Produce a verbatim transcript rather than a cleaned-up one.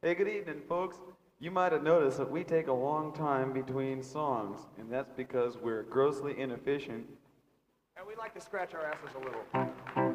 Hey, good evening, folks. You might have noticed that we take a long time between songs, and that's because we're grossly inefficient. And we like to scratch our asses a little.